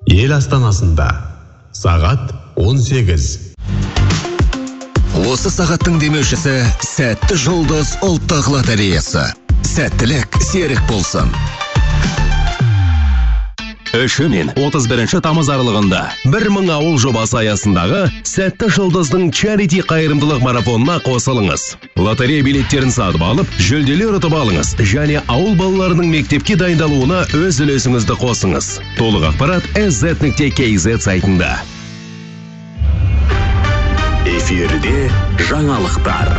ел астанасында сағат 18. Осы сағаттың демеушісі Сәтті жұлдыз ұлттық лотереясы. Сәттілік серік болсын. 3 мен 31 тамыз аралығында 1000 ауыл жобасы аясындағы Сәтті жұлдыздың чарити қайырымдылық марафонына қосылыңыз. Лотерея билеттерін сатып алып, жүлделер ұтып алыңыз және ауыл балаларының мектепке дайындалуына өз үлесіңізді қосыңыз. Толық ақпарат sz.kz сайтында. Эфирде жаңалықтар.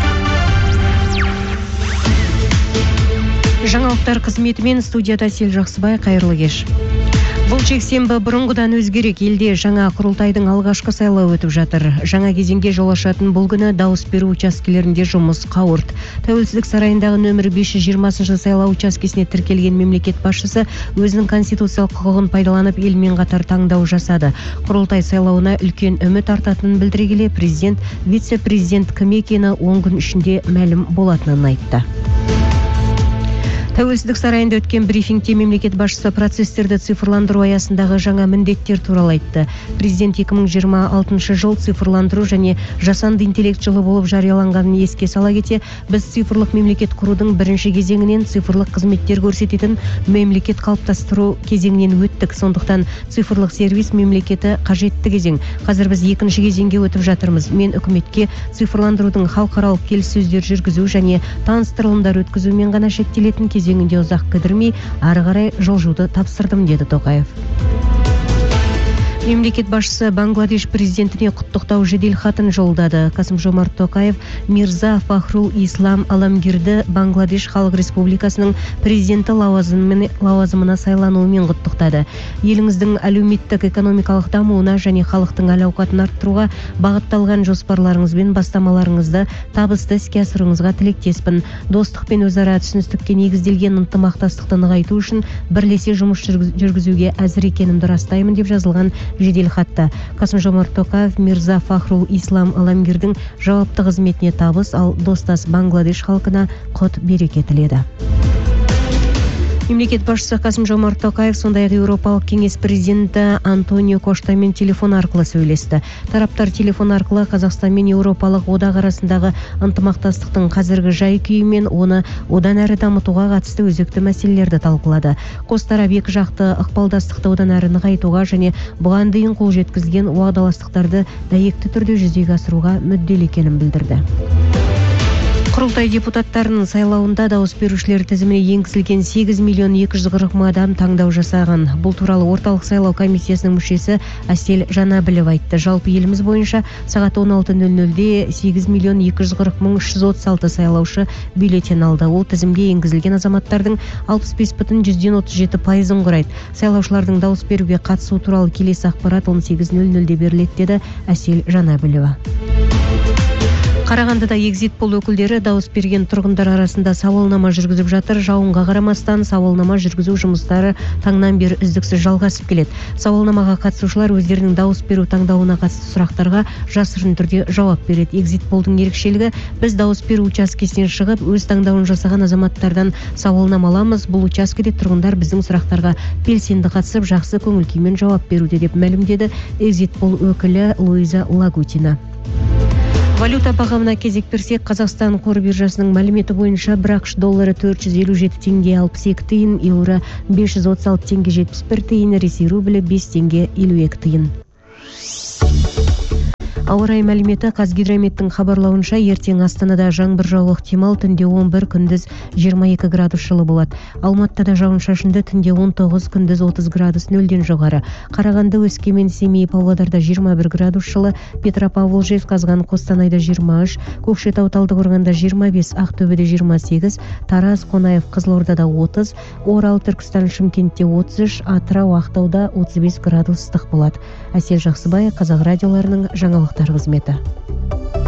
Жаңалықтар қызметімен студияда Сел Жақсыбай, қайырлы кеш. Бұл жексенбі бұрынғыдан өзгерек, елде жаңа құрылтайдың алғашқы сайлауы өтіп жатыр. Жаңа кезеңге жол ашатын бұл күні дауыс беру учаскелерінде жұмыс қауырт. Тәуелсіздік сарайындағы нөмірі 520 сайлау учаскесіне тіркелген мемлекет басшысы өзінің конституциялық құқығын пайдаланып елмен қатар таңдау жасады. Құрылтай сайлауына үлкен үміт артатынын білдіре келе, президент, вице-президент кім екені 10 күн ішінде мәлім болатынын айтты. Тәуелсіздік сарайында өткен брифингте мемлекет басшысы процесстерді цифрландыру аясындағы жаңа міндеттер туралы айтты. Президент 2026 жыл цифрландыру және жасанды интеллект жылы болып жарияланғанын еске сала кете, біз цифрлық мемлекет құрудың бірінші кезеңінен цифрлық қызметтер көрсететін мемлекет қалыптастыру кезеңінен өттік. Сондықтан цифрлық сервис мемлекеті қажетті кезең. Қазір біз екінші кезеңге өтіп жатырмыз. Мен үкіметке цифрландырудың халықаралық келіссөздер жүргізу және таныстырылымдар өткізумен ғана шектелетін кезеңінде ұзақ кідірмей, ары қарай жылжуды тапсырдым, деді Тоқаев. Мемлекет басшысы Бангладеш президентіне құттықтау жедел хатын жолдады. Қасым-Жомарт Тоқаев Мирза Фахрул Ислам Аламгирді Бангладеш Халық Республикасының президенті лауазымына сайлануымен құттықтады. Еліңіздің әлеуметтік экономикалық дамуына және халықтың әл-ауқатын арттыруға бағытталған жоспарларыңыз бен бастамаларыңызды табысты іске асыруыңызға тілектеспін. Достық пен өзара түсіністікке негізделген ынтымақтастықты нығайту үшін бірлесе жұмыс жүргізуге әзір екенімді растаймын, деп жазылған жедел хатта. Қасым-Жомарт Тоқаев Мирза Фахрул Ислам Аламгирдің жауапты қызметіне табыс, ал достас Бангладеш халқына құт береке тіледі. Мемлекет басшысы Қасым-Жомарт Тоқаев сондай-ақ Еуропалық кеңес президенті Антонио Коштамен телефон арқылы сөйлесті. Тараптар телефон арқылы Қазақстан мен Еуропалық одақ арасындағы ынтымақтастықтың қазіргі жай-күйі мен оны одан әрі дамытуға қатысты өзекті мәселелерді талқылады. Қос тарап екі жақты ықпалдастықты одан әрі нығайтуға және бұған дейін қол жеткізілген уағдаластықтарды дәйекті түрде жүзеге асыруға мүдделі екенін білдірді. Құрылтай депутаттарының сайлауында дауыс берушілер тізіміне енгізілген 8.240.000 адам таңдау жасаған. Бұл туралы орталық сайлау комиссиясының мүшесі Әсел Жанабілов айтты. Жалпы еліміз бойынша сағат 16:00-де 8.240.336 сайлаушы бюллетен алды. Ол тізімге енгізілген азаматтардың 65,37% құрайды. Сайлаушылардың дауыс беруге қатысу туралы келесі ақпарат 18:00-де беріледі, деді Әсел Жанабілова. Қарағандыда экзит пол өкілдері дауыс берген тұрғындар арасында сауалнама жүргізіп жатыр. Жауынға қарамастан сауалнама жүргізу жұмыстары таңнан бері үздіксіз жалғасып келеді. Сауалнамаға қатысушылар өздерінің дауыс беру таңдауына қатысты сұрақтарға жасырын түрде жауап береді. Экзит полдың ерекшелігі, біз дауыс беру учаскесінен шығып, өз таңдауын жасаған азаматтардан сауалнама аламыз. Бұл учаскеде тұрғындар біздің сұрақтарға белсенді қатысып, жақсы көңіл күймен жауап беруде, деп мәлімдеді экзит пол өкілі Луиза Лагутина. Валюта бағамына кезек берсек, Қазақстан қор биржасының мәліметі бойынша бір ақш доллары 457 теңге 62 тиын, еуро 536 теңге 71 тиын, Ресей рублі 5 теңге 52 тиын. Ауа райы мәліметі. Қазгидрометтің хабарлауынша ертең Астанада жаңбыр жаууы ықтимал, түнде 11, күндіз 22 градус жылы болады. Алматыда жауын-шашынды, түнде 19, күндіз 30 градус нөлден жоғары. Қарағанды, Өскемен, Семей, Павлодарда 21 градус жылы, Петропавл, Жезқазған, Қостанайда 23, Көкшетау, Талдықорғанда 25, Ақтөбеде 28, Тараз, Қонаев, Қызылордада 30, Орал, Түркістан, Шымкентте 33, Атырау, Ақтауда 35 градус ыстық болады. Әсел Жақсыбай, Қазақ радиоларының жаңалықтар қызметі.